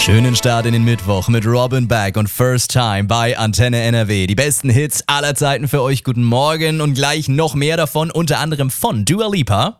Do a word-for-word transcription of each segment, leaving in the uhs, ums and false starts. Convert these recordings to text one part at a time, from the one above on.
Schönen Start in den Mittwoch mit Robin Beck und First Time bei Antenne N R W. Die besten Hits aller Zeiten für euch. Guten Morgen und gleich noch mehr davon, unter anderem von Dua Lipa.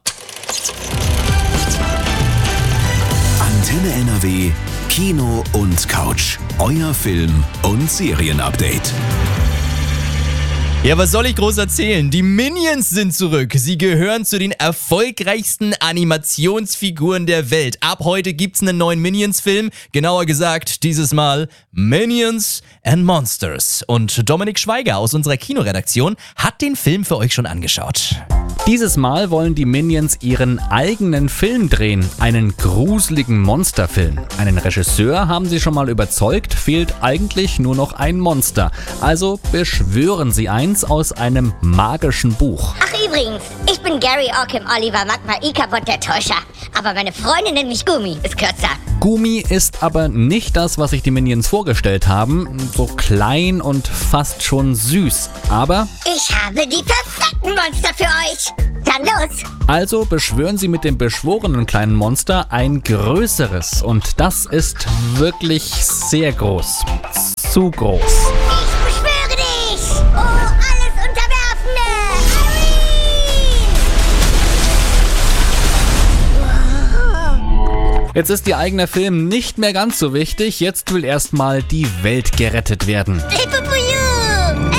Antenne N R W, Kino und Couch. Euer Film- und Serienupdate. Ja, was soll ich groß erzählen? Die Minions sind zurück. Sie gehören zu den erfolgreichsten Animationsfiguren der Welt. Ab heute gibt's einen neuen Minions-Film. Genauer gesagt, dieses Mal Minions and Monsters. Und Dominik Schweiger aus unserer Kinoredaktion hat den Film für euch schon angeschaut. Dieses Mal wollen die Minions ihren eigenen Film drehen, einen gruseligen Monsterfilm. Einen Regisseur haben sie schon mal überzeugt, fehlt eigentlich nur noch ein Monster. Also beschwören sie eins aus einem magischen Buch. Ach übrigens, ich bin Gary Ockham Oliver Magma Ikabot der Täuscher. Aber meine Freundin nennt mich Gummi, ist kürzer. Gummi ist aber nicht das, was sich die Minions vorgestellt haben. So klein und fast schon süß. Aber Ich habe die perfekten Monster für euch. Dann los. also beschwören sie mit dem beschworenen kleinen Monster ein größeres. Und das ist wirklich sehr groß. Zu groß. Ich beschwöre dich. Oh, alles Unterwerfende. Halloween. Jetzt ist ihr eigener Film nicht mehr ganz so wichtig. Jetzt will erstmal die Welt gerettet werden. Hilfe für you.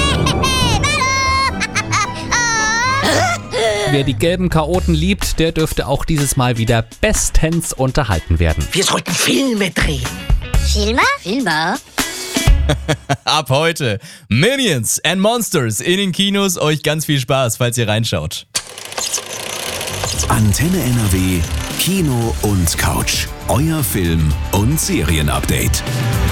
Wer die gelben Chaoten liebt, der dürfte auch dieses Mal wieder bestens unterhalten werden. Wir sollten Filme drehen. Filmer? Filmer? Ab heute Minions and Monsters in den Kinos. Euch ganz viel Spaß, falls ihr reinschaut. Antenne N R W, Kino und Couch. Euer Film- und Serienupdate.